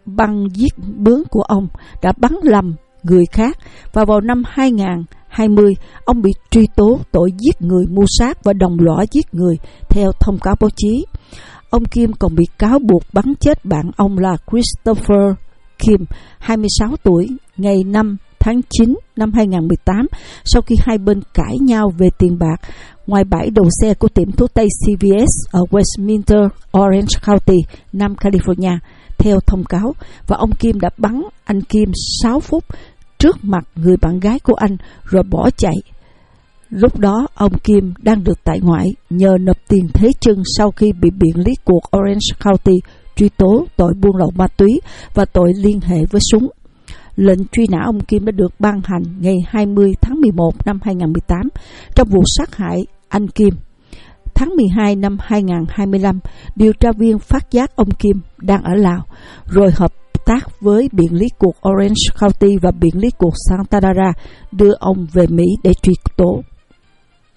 băng giết bướm của ông đã bắn lầm người khác, và vào năm 2020, ông bị truy tố tội giết người, mưu sát và đồng lõa giết người, theo thông cáo báo chí. Ông Kim còn bị cáo buộc bắn chết bạn ông là Christopher Kim, 26 tuổi, ngày 5 tháng 9 năm 2018, sau khi hai bên cãi nhau về tiền bạc ngoài bãi đậu xe của tiệm thuốc tây CVS ở Westminster, Orange County, Nam California, theo thông cáo. Và ông Kim đã bắn anh Kim 6 phút trước mặt người bạn gái của anh rồi bỏ chạy. Lúc đó, ông Kim đang được tại ngoại nhờ nộp tiền thế chân sau khi bị biện lý cuộc Orange County truy tố tội buôn lậu ma túy và tội liên hệ với súng. Lệnh truy nã ông Kim đã được ban hành ngày 20 tháng 11 năm 2018 trong vụ sát hại anh Kim. Tháng 12 năm 2025, điều tra viên phát giác ông Kim đang ở Lào, rồi hợp tác với biện lý cuộc Orange County và biện lý cuộc Santa Clara đưa ông về Mỹ để truy tố.